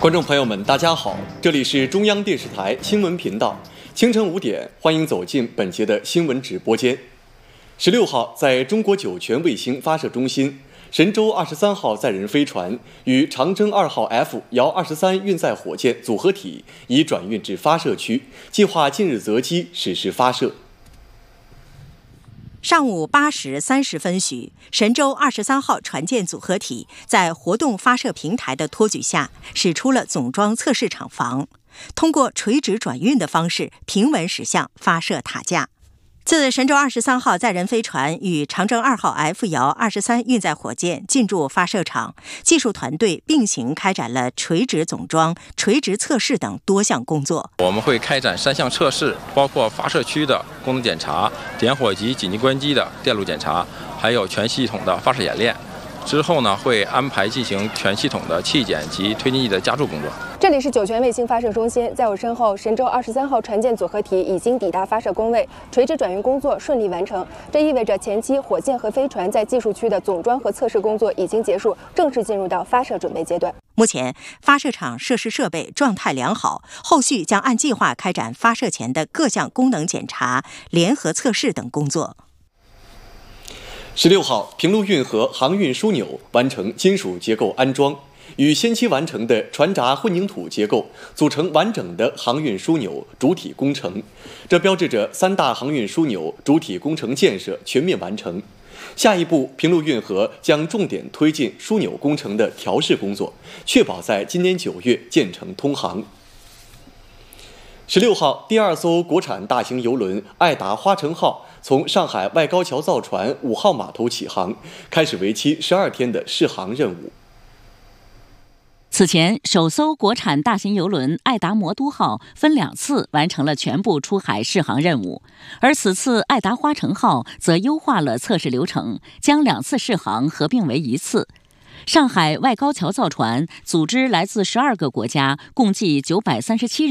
观众朋友们，大家好，这里是中央电视台新闻频道，清晨5点，欢迎走进本节的新闻直播间。16号，在中国酒泉卫星发射中心，神舟23号载人飞船与长征2号 F-23运载火箭组合体已转运至发射区，计划近日择机实施发射。 上午8时30分许，神舟23号船舰组合体在活动发射平台的托举下，驶出了总装测试场房，通过垂直转运的方式平稳驶向发射塔架。自神舟23号载人飞船与长征2号 F-23运载火箭进驻发射场，技术团队并行开展了垂直总装、垂直测试等多项工作。 我们会开展3项测试，包括发射区的功能检查、点火及紧急关机的电路检查，还有全系统的发射演练。之后呢，会安排进行全系统的气检及推进剂的加注工作。 这里是酒泉卫星发射中心，在我身后，神舟23号船舰组合体已经抵达发射工位，垂直转运工作顺利完成。这意味着前期火箭和飞船在技术区的总装和测试工作已经结束，正式进入到发射准备阶段。 目前，发射场设施设备状态良好，后续将按计划开展发射前的各项功能检查、联合测试等工作。 16号，平陆运河航运枢纽完成金属结构安装，与先期完成的船闸混凝土结构组成完整的航运枢纽主体工程，这标志着3大航运枢纽主体工程建设全面完成。下一步，平陆运河将重点推进枢纽工程的调试工作，确保在今年9月建成通航。16号，第2艘国产大型邮轮爱达花城号从上海外高桥造船5号码头起航，开始为期12天的试航任务。 此前，首艘国产大型邮轮爱达魔都号分2次完成了全部出海试航任务，而此次爱达花城号则优化了测试流程，将2次试航合并为1次。上海外高桥造船组织来自12个国家，共计937人。